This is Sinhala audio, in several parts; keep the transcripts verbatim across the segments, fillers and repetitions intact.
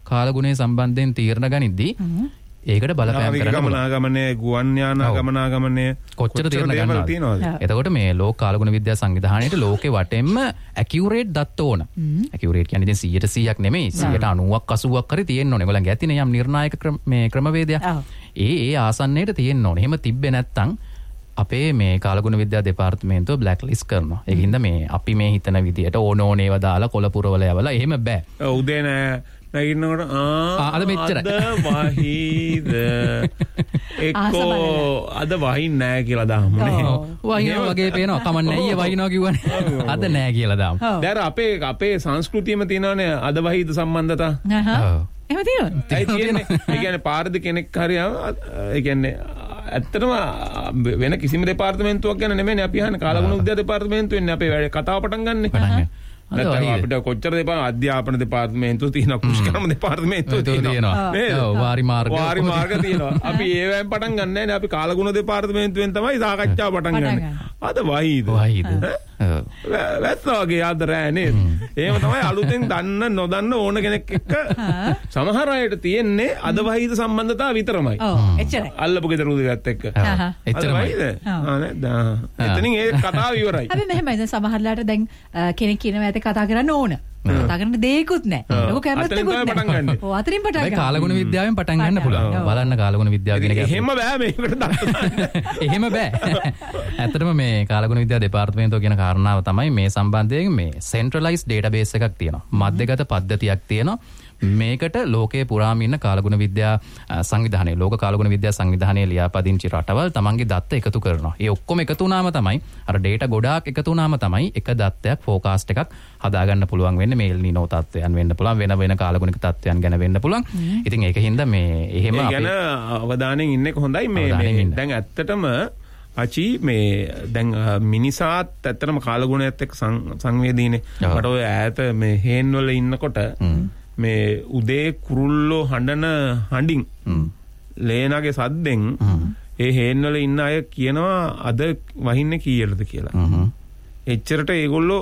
කාලගුණය සම්බන්ධයෙන් තීරණ ගනිද්දී ඒකට බලපෑම් කරන්න ගමනාගමනය ගුවන් යාන ගමනාගමනය කොච්චර තීරණ ගන්නවද? එතකොට මේ ලෝක කාලගුණ විද්‍යා සංවිධානයේට ලෝකේ වටෙන්ම ඇකියුරේට් දත්ත ඕන. ඇකියුරේට් කියන්නේ ඉතින් සීයට සීයක් නෙමෙයි සීයට අනූවක් අසූවක් හරි තියෙන්න ඕනේ. ඒගොල්ලන්ගේ ඇතිනේ යම් නිර්ණායක මේ ක්‍රමවේදයක්. ඒ ඒ ආසන්නයට තියෙන්න ඕනේ. එහෙම තිබ්බේ නැත්තම් අපේ මේ කාලගුණ විද්‍යා දෙපාර්තමේන්තුව බ්ලැක් ලිස්ට් කරනවා. ඒකින්ද මේ අපි මේ හිතන විදියට ඕන ඕන ඒවා දාලා කොළ පුරවල යවලා එහෙම බෑ. උදේ නෑ නැගිටිනකොට ආ අද මෙච්චරයි. අද වහිද එක්කෝ අද වහින් නෑ කියලා දාමුනේ. වහිනවා වගේ පේනවා. කමන්නේ ඊයේ වහිනවා කිව්වනේ. අද නෑ කියලා දාමු. දැන් අපේ අපේ සංස්කෘතියෙම තියෙනවානේ අද වහිද සම්බන්ධතා. එහෙම තියෙනවද? ඒ කියන්නේ පාරද කෙනෙක් හරි ඒ කියන්නේ ඇත්තටම වෙන කිසිම දෙපාර්තමේන්තුවක් ගැන නෙමෙයි අපි අහන්නේ කාලගුණ විද්‍යා දෙපාර්තමේන්තුවෙන් අපේ වැඩ කතාව පටන් ගන්නෙ. නැත්නම් අපිට කොච්චර දෙපා අධ්‍යාපන දෙපාර්තමේන්තුව තියෙනවා කුෂ්කර්ම දෙපාර්තමේන්තුව තියෙනවා නේද? වාරි මාර්ග වාරි මාර්ග තියෙනවා. අපි ඒවෙන් පටන් ගන්න නැහැ නේ. අපි කාලගුණ දෙපාර්තමේන්තුවෙන් තමයි සාකච්ඡාව පටන් ගන්නෙ. අද වහිද වහිද වැස්සවගේ අද රෑ නේද? එහෙම තමයි අලුතෙන් දන්න නොදන්න ඕන කෙනෙක් එක්ක සමහර අයට තියෙන්නේ අද වහිද සම්බන්ධතාව විතරමයි. ඔව් එච්චරයි. අල්ලපු ගෙදර උදේවත් එක්ක. එච්චරයි. ආ නේද? එතනින් ඒ කතාව ඉවරයි. අපි මෙහෙමයි දැන් සමහරලාට දැන් කෙනෙක් කියනවා ඇත කතා කරන්න ඕන. කතා කරන්න දෙයක්වත් නැහැ. ලොකු කැමැත්තකුත් නැහැ. ඔව් අතරින් පටන් ගන්න. ඒ කාලගුණ විද්‍යාවෙන් පටන් ගන්න පුළුවන්. බලන්න කාලගුණ විද්‍යාව කියන එක. එහෙම බෑ මේකට දාන්න. එහෙම බෑ. ඇත්තටම මේ කාලගුණ විද්‍යා දෙපාර්තමේන්තුව කියන කාරණාව තමයි මේ සම්බන්ධයෙන් මේ සෙන්ට්‍රලයිස්ඩ් ඩේටාබේස් එකක් තියෙනවා. මධ්‍යගත පද්ධතියක් තියෙනවා. මේකට ලෝකයේ පුරාම ඉන්න කාලගුණ විද්‍යා සංවිධානය ලෝක කාලගුණ විද්‍යා සංවිධානයේ ලියාපදිංචි රටවල් තමන්ගේ දත්ත එකතු කරනවා. ඒ ඔක්කොම එකතු වුණාම තමයි අර ඩේටා ගොඩාක් එකතු වුණාම තමයි එක දත්තයක් ෆෝකාස්ට් එකක් හදාගන්න පුළුවන් වෙන්නේ. මේ එල් නිනෝ තත්ත්වයන් වෙන්න පුළුවන්, වෙන වෙන කාලගුණික තත්ත්වයන් ගැන වෙන්න පුළුවන්. ඉතින් ඒකින්ද මේ එහෙම අපි ගැන අවධානයෙන් ඉන්න එක හොඳයි. මේ දැන් ඇත්තටම අචි මේ දැන් මිනිසාත් ඇත්තටම කාලගුණයත් එක්ක සංවේදීනේ. මට ඔය ඈත මේ හේන් වල ඉන්නකොට මේ උදේ කුරුල්ලෝ හඬන හඬින් ලේනගේ සද්දෙන් ඒ හේන් වල ඉන්න අය කියනවා අද වහින්නේ කීයටද කියලා. එච්චරට ඒගොල්ලෝ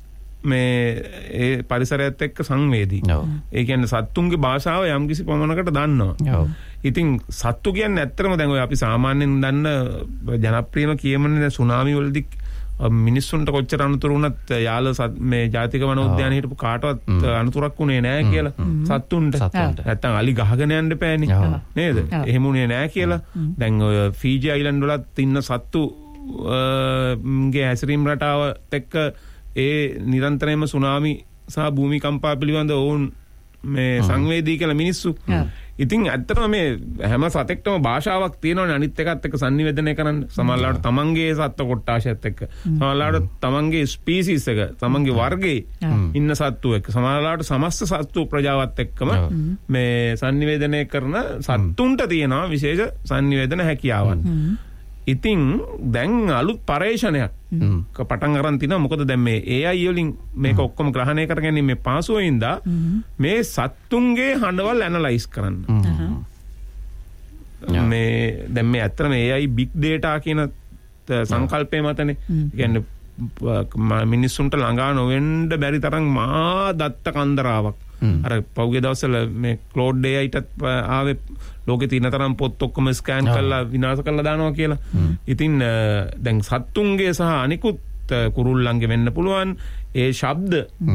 මේ ඒ පරිසරයත් එක්ක සංවේදී. ඒ කියන්නේ සත්තුන්ගේ භාෂාව යම්කිසි පමණකට දන්නවා. ඉතින් සත්තු කියන්නේ ඇත්තටම දැන් ඔය අපි සාමාන්‍යයෙන් දන්න ජනප්‍රියම කියමනේ සුනාමි වලදී මිනිස්සුන්ට කොච්චර අනුතුරු වුණත් යාල මේ ජාතික වන උද්‍යානයේ හිටපු කාටවත් අනුතුරක් උනේ නැහැ කියලා සත්තුන්ට. නැත්තම් අලි ගහගෙන යන්න එපානේ නේද? එහෙම උනේ නැහැ කියලා. දැන් ඔය ෆීජි අයිලන්ඩ් වලත් ඉන්න සත්තු ගේ හැසිරීම් රටාවත් එක්ක ඒ නිරන්තරයෙන්ම සුනාමි සහ භූමිකම්පා පිළිබඳ ඔවුන් මේ සංවේදී කියලා මිනිස්සු. ඉතින් ඇත්තටම මේ හැම සතෙක්ටම භාෂාවක් තියෙනවනේ අනිත් එකත් එක්ක සංනිවේදනය කරන්න. සමහරවිට තමන්ගේ සත්ත්ව කොට්ටාශයත් එක්ක, සමහරවිට තමන්ගේ ස්පීසිස් එක, තමන්ගේ වර්ගයේ ඉන්න සත්තු එක්ක, සමහරවිට සමස්ත සත්තු ප්‍රජාවත් එක්කම මේ සංනිවේදනය කරන සත්තුන්ට තියෙනවා විශේෂ සංනිවේදන හැකියාවන්. ඉතින් දැන් අලුත් පරීක්ෂණයක් පටන් අරන් තිනවා. මොකද දැන් මේ ඒ ආයි වලින් මේක ඔක්කොම ග්‍රහණය කරගන්නේ මේ පාසුවෙන්දා මේ සත්තුන්ගේ හඬවල් ඇනලයිස් කරන්න. මේ දැන් මේ ඇත්තට මේ ඒ ආයි බිග් ඩේටා කියන සංකල්පය මතනේ. කියන්නේ මිනිස්සුන්ට ළඟා නොවෙන්න බැරි තරම් මහා දත්ත කන්දරාවක්. අර පෞගේ දවස්වල මේ ක්ලෝඩ් ඒ ආයිටත් ආවේ ලෝකේ තියෙන තරම් පොත් ඔක්කොම ස්කෑන් කරලා විනාශ කරලා දානවා කියලා. ඉතින් දැන් සත්තුන්ගේ සහ අනිකුත් කුරුල්ලන්ගේ වෙන්න පුළුවන් ඒ ශබ්ද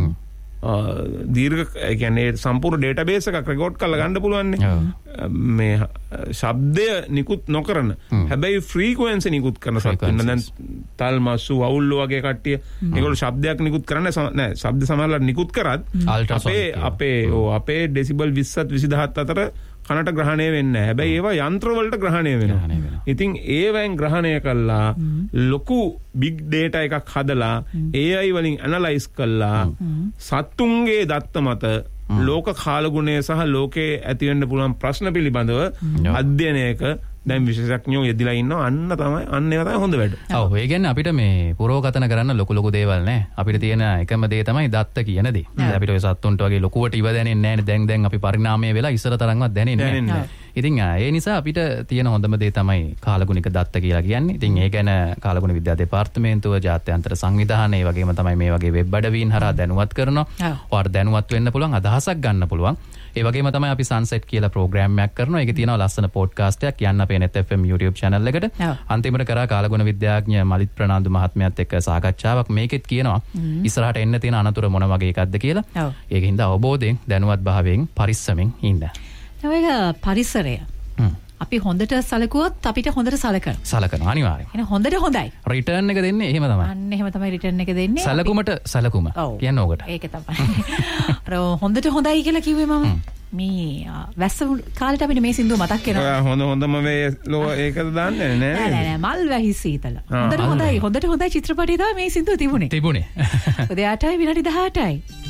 දීර්ඝ ඒ කියන්නේ සම්පූර්ණ ඩේටාබේස් එකක් රෙකෝඩ් කරලා ගන්න පුළුවන් මේ ශබ්දය නිකුත් නොකරන හැබැයි ෆ්‍රීකවෙන්සි නිකුත් කරන සත්තුන්. දැන් තල් මස්සු වවුල්ලෝ වගේ කට්ටිය ඒගොල්ලෝ ශබ්දයක් නිකුත් කරන්නේ නැහැ. ශබ්ද සමහරවල් නිකුත් කරත් අපේ අපේ ඕ අපේ ඩෙසිබල් විස්සත් විසිදහත් අතර කනට ග්‍රහණය වෙන්නේ නැහැ. හැබැයි ඒවා යන්ත්‍ර වලට ග්‍රහණය වෙනවා. ඉතින් ඒවෙන් ග්‍රහණය කළා ලොකු බිග් ඩේටා එකක් හදලා ඒ ආයි වලින් ඇනලයිස් කළා සත්තුන්ගේ දත්ත මත ලෝක කාලගුණය සහ ලෝකේ ඇති වෙන්න පුළුවන් ප්‍රශ්න පිළිබඳව අධ්‍යයනයක දැන් විශේෂඥයෝ යෙදලා ඉන්නවා. අන්න තමයි අන්න ඒවා තමයි හොඳ වැඩ. ඔව් ඒ කියන්නේ අපිට මේ පුරෝගතන කරන්න ලොකු ලොකු දේවල් නැහැ. අපිට තියෙන එකම දේ තමයි දත්ත කියන දේ. අපිට ඔය සත්තුන්ට වගේ ලොකුවට ඉව දැනෙන්නේ නැහැ. දැන් දැන් අපි පරිණාමය වෙලා ඉස්සර තරම්වත් දැනෙන්නේ නැහැ. ඉතින් ඒ නිසා අපිට තියෙන හොඳම දේ තමයි කාලගුණික දත්ත කියලා කියන්නේ. ඉතින් ඒ ගැන කාලගුණ විද්‍යා දෙපාර්තමේන්තුව ජාත්‍යන්තර සංවිධානය ඒ වගේම තමයි මේ වගේ වෙබ් අඩවීන් හරහා දැනුවත් කරනවා. ඔයාලට දැනුවත් වෙන්න පුළුවන්, අදහසක් ගන්න පුළුවන්. ඒ වගේම තමයි අපි සන්සෙට් කියලා ප්‍රෝග්‍රෑම් එකක් කරනවා. ඒකේ තියෙනවා ලස්සන පොඩ්කාස්ට් එකක් යන්න අපේ net f m YouTube channel එකට. අන්තිමට කරා කාලගුණ විද්‍යාඥ මලිත් ප්‍රනාන්දු මහත්මයාත් එක්ක සාකච්ඡාවක්. මේකෙත් කියනවා ඉස්සරහට එන්න තියෙන අනතුරු මොන වගේ එකක්ද කියලා. ඒකින්ද අවබෝධයෙන් දැනුවත් භාවයෙන් පරිස්සමෙන් ඉන්න. ඒක පරිසරය. අපි හොඳට සලකුවොත් අපිට හොඳට සලකන. සලකනවා අනිවාර්යෙන්. එහෙනම් හොඳට හොඳයි. රිටර්න් එක දෙන්නේ එහෙම තමයි. අන්න එහෙම තමයි රිටර්න් එක දෙන්නේ. සලකුමට සලකුම. කියන්නේ ඕකට. ඒක තමයි. අර හොඳට හොඳයි කියලා කිව්වේ මම. මේ වැස්ස කාලේට අපිට මේ සින්දුව මතක් වෙනවා. හොඳ හොඳම මේ ලෝ ඒකද දාන්නේ නෑ නෑ නෑ මල් වැහි සීතල. හොඳට හොඳයි හොඳට හොඳයි චිත්‍රපටයේ තමයි මේ සින්දුව තිබුණේ. තිබුණේ. උදේ අටයි විනාඩි දහඅටයි.